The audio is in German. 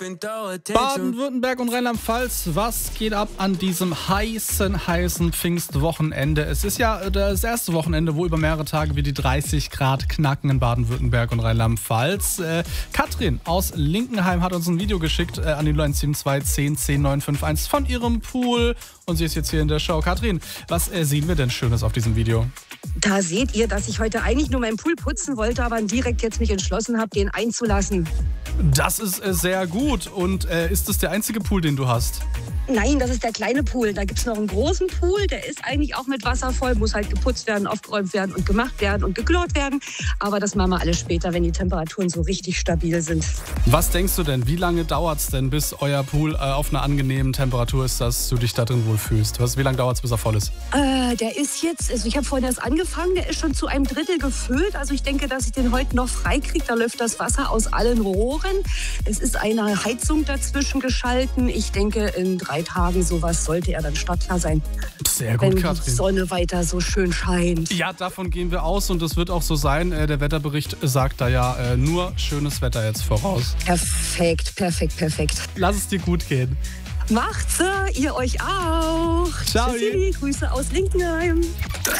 Baden-Württemberg und Rheinland-Pfalz, was geht ab an diesem heißen Pfingstwochenende? Es ist ja das erste Wochenende, wo über mehrere Tage wir die 30 Grad knacken in Baden-Württemberg und Rheinland-Pfalz. Katrin aus Linkenheim hat uns ein Video geschickt an die 0172 10 10 951 von ihrem Pool. Und sie ist jetzt hier in der Show. Katrin, was sehen wir denn Schönes auf diesem Video? Da seht ihr, dass ich heute eigentlich nur meinen Pool putzen wollte, aber direkt jetzt mich entschlossen habe, den einzulassen. Das ist sehr gut. Und ist das der einzige Pool, den du hast? Nein, das ist der kleine Pool. Da gibt es noch einen großen Pool, der ist eigentlich auch mit Wasser voll, muss halt geputzt werden, aufgeräumt werden und gemacht werden und geklort werden. Aber das machen wir alles später, wenn die Temperaturen so richtig stabil sind. Was denkst du denn, wie lange dauert es denn, bis euer Pool auf einer angenehmen Temperatur ist, dass du dich da drin wohlfühlst? Wie lange dauert es, bis er voll ist? Der ist jetzt, also ich habe vorhin erst angefangen, der ist schon zu einem Drittel gefüllt. Also ich denke, dass ich den heute noch frei kriege. Da läuft das Wasser aus allen Rohren. Es ist eine Heizung dazwischen geschalten. Ich denke, in 3 Tagen sowas sollte er dann startklar sein. Sehr gut, wenn Katrin. Die Sonne weiter so schön scheint. Ja, davon gehen wir aus und das wird auch so sein. Der Wetterbericht sagt da ja nur schönes Wetter jetzt voraus. Perfekt. Lass es dir gut gehen. Macht's, ihr euch auch. Ciao. Tschüssi, Grüße aus Linkenheim.